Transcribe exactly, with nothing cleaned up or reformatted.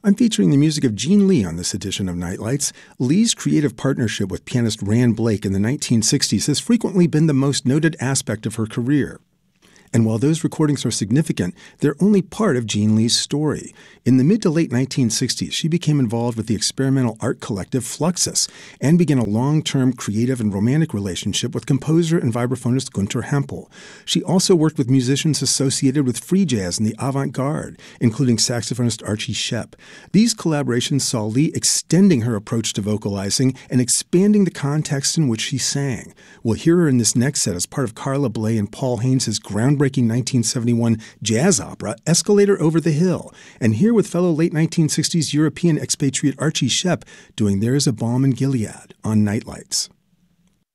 I'm featuring the music of Gene Lee on this edition of Nightlights. Lee's creative partnership with pianist Rand Blake in the nineteen sixties has frequently been the most noted aspect of her career. And while those recordings are significant, they're only part of Gene Lee's story. In the mid to late nineteen sixties, she became involved with the experimental art collective Fluxus and began a long-term creative and romantic relationship with composer and vibraphonist Gunter Hempel. She also worked with musicians associated with free jazz and the avant-garde, including saxophonist Archie Shepp. These collaborations saw Lee extending her approach to vocalizing and expanding the context in which she sang. We'll hear her in this next set as part of Carla Bley and Paul Haynes' groundbreaking nineteen seventy-one jazz opera, Escalator Over the Hill, and here with fellow late nineteen sixties European expatriate Archie Shepp doing There Is a Balm in Gilead on Nightlights.